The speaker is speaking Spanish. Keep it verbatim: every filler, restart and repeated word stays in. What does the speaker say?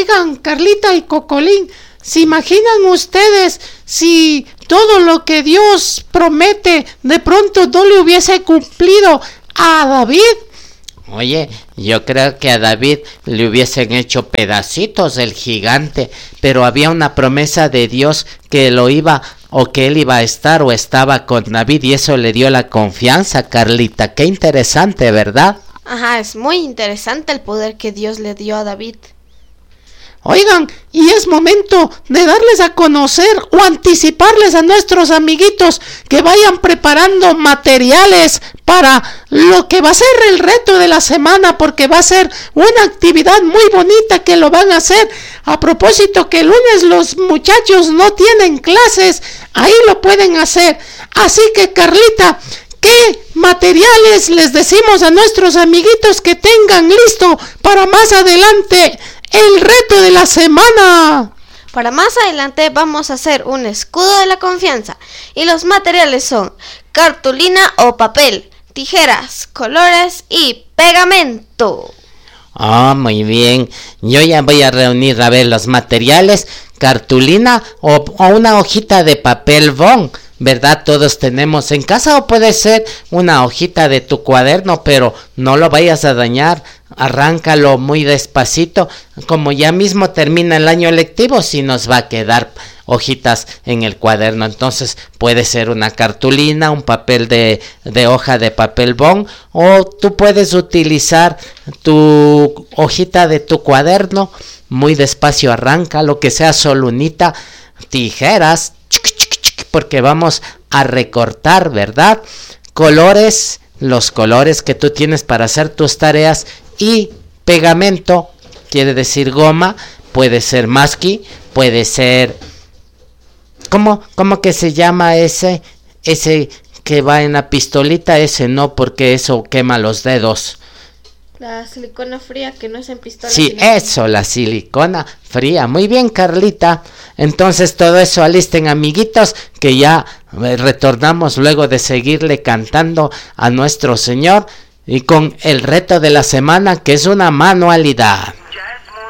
Oigan, Carlita y Cocolín, ¿se imaginan ustedes si todo lo que Dios promete de pronto no le hubiese cumplido a David? Oye, yo creo que a David le hubiesen hecho pedacitos el gigante, pero había una promesa de Dios que lo iba, o que él iba a estar o estaba con David, y eso le dio la confianza, Carlita. Qué interesante, ¿verdad? Ajá, es muy interesante el poder que Dios le dio a David. Oigan, y es momento de darles a conocer o anticiparles a nuestros amiguitos que vayan preparando materiales para lo que va a ser el reto de la semana, porque va a ser una actividad muy bonita que lo van a hacer. A propósito que el lunes los muchachos no tienen clases, ahí lo pueden hacer. Así que, Carlita, ¿qué materiales les decimos a nuestros amiguitos que tengan listo para más adelante el reto de la semana? Para más adelante vamos a hacer un escudo de la confianza y los materiales son cartulina o papel, tijeras, colores y pegamento. Ah, oh, muy bien. Yo ya voy a reunir a ver los materiales, cartulina o, o una hojita de papel bond, ¿verdad? Todos tenemos en casa, o puede ser una hojita de tu cuaderno, pero no lo vayas a dañar. Arráncalo muy despacito, como ya mismo termina el año lectivo, si nos va a quedar hojitas en el cuaderno. Entonces puede ser una cartulina, un papel de, de hoja de papel bond, o tú puedes utilizar tu hojita de tu cuaderno. Muy despacio arranca, lo que sea solunita, tijeras, porque vamos a recortar, ¿verdad? Colores, los colores que tú tienes para hacer tus tareas, y pegamento, quiere decir goma, puede ser masking, puede ser, ¿cómo, cómo que se llama ese, ese que va en la pistolita? Ese no, porque eso quema los dedos. La silicona fría, que no es en pistola. Sí, eso, la silicona fría. Muy bien, Carlita. Entonces todo eso alisten, amiguitos, que ya retornamos luego de seguirle cantando a nuestro Señor y con el reto de la semana, que es una manualidad.